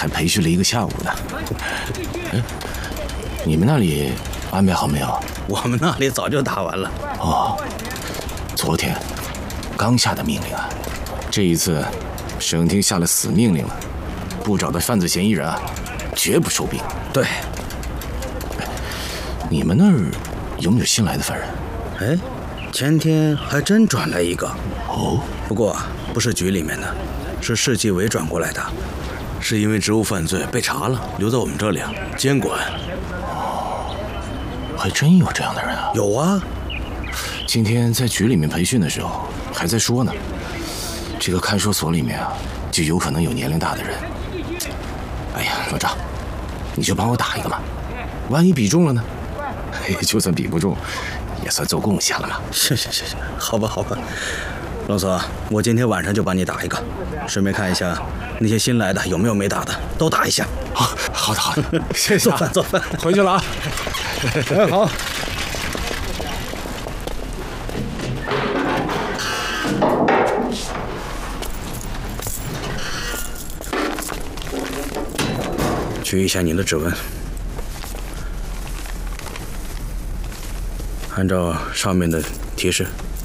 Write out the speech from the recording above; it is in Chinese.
还培训了1个下午呢。哎，你们那里安排好没有？ 我们那里早就打完了。 哦，昨天刚下的命令啊，这一次省厅下了死命令了，不找到犯罪嫌疑人啊，绝不收兵。 对。 你们那儿有没有新来的犯人？ 哎，前天还真转来一个。 哦， 不过不是局里面的，是市纪委转过来的，是因为职务犯罪被查了，留在我们这里监管。 还真有这样的人啊！ 有啊， 今天在局里面培训的时候还在说呢，这个看守所里面啊，就有可能有年龄大的人。哎呀，老张，你就帮我打一个嘛，万一比中了呢？就算比不中，也算做贡献了嘛。 是，好吧。龙所，我今天晚上就帮你打一个，顺便看一下那些新来的有没有没打的，都打一下。 好的，谢谢。 做饭， 回去了啊。 好。取一下你的指纹，按照上面的提示